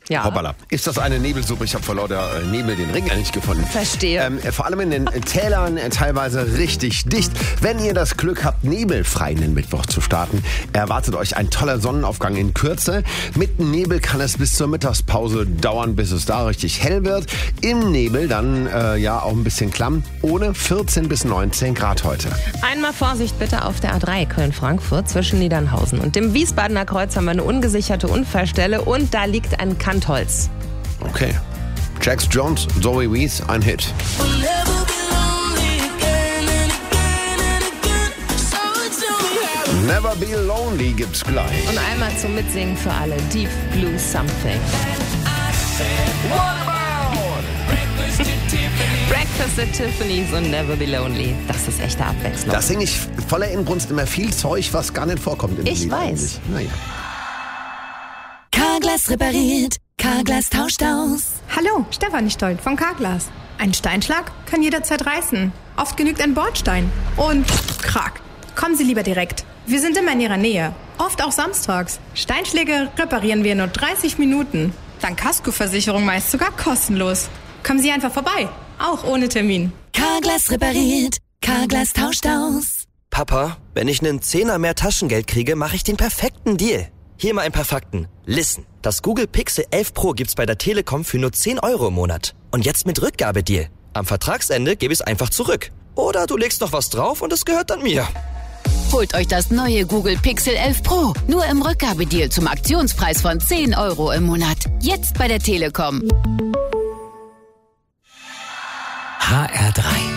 Ja. Hoppala. Ist das eine Nebelsuppe? Ich habe vor lauter Nebel den Ring nicht gefunden. Verstehe. Vor allem in den Tälern teilweise richtig dicht. Wenn ihr das Glück habt, nebelfrei in den Mittwoch zu starten, erwartet euch ein toller Sonnenaufgang in Kürze. Mit Nebel kann es bis zur Mittagspause dauern, bis es da richtig hell wird. Im Nebel dann auch ein bisschen klamm. Ohne 14 bis 19 Grad heute. Einmal Vorsicht bitte auf der A3 Köln-Frankfurt zwischen Niedernhausen und dem Wiesbadener Kreuz haben wir eine ungesicherte Unfallstelle und da liegt ein Kantholz. Okay. Jax Jones, Zoe Wees, ein Hit. Never Be Lonely gibt's gleich. Und einmal zum Mitsingen für alle. Deep Blue Something. Breakfast at Tiffany's und Never Be Lonely. Das ist echte Abwechslung. Da singe ich voller Inbrunst immer viel Zeug, was gar nicht vorkommt in dem Ich Lied weiß. eigentlich. Naja. Carglass repariert, Carglass tauscht aus. Hallo, Stefanie Stolt von Carglass. Ein Steinschlag kann jederzeit reißen. Oft genügt ein Bordstein. Und krack. Kommen Sie lieber direkt. Wir sind immer in Ihrer Nähe. Oft auch samstags. Steinschläge reparieren wir in nur 30 Minuten. Dank Kaskoversicherung meist sogar kostenlos. Kommen Sie einfach vorbei. Auch ohne Termin. Carglass repariert, Carglass tauscht aus. Papa, wenn ich einen Zehner mehr Taschengeld kriege, mache ich den perfekten Deal. Hier mal ein paar Fakten. Listen, das Google Pixel 11 Pro gibt's bei der Telekom für nur 10 € im Monat. Und jetzt mit Rückgabedeal. Am Vertragsende gebe ich es einfach zurück. Oder du legst noch was drauf und es gehört dann mir. Holt euch das neue Google Pixel 11 Pro. Nur im Rückgabedeal zum Aktionspreis von 10 € im Monat. Jetzt bei der Telekom. HR3